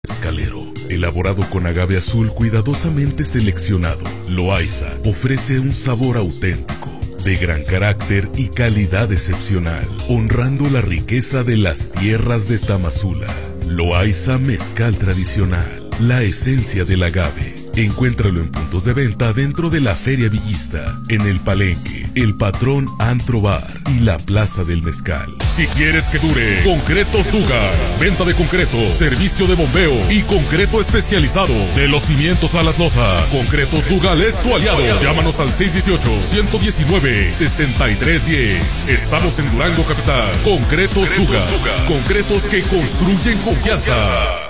Mezcalero, elaborado con agave azul cuidadosamente seleccionado, Loaiza ofrece un sabor auténtico, de gran carácter y calidad excepcional, honrando la riqueza de las tierras de Tamazula. Loaiza Mezcal Tradicional, la esencia del agave. Encuéntralo en puntos de venta dentro de la Feria Villista, en el Palenque, el Patrón Antro Bar y la Plaza del Mezcal. Si quieres que dure, Concretos Dugar. Venta de concreto, servicio de bombeo y concreto especializado. De los cimientos a las losas, Concretos Dugal es tu aliado. Llámanos al 618-119-6310. Estamos en Durango Capital. Concretos Dugar. Concretos que construyen confianza.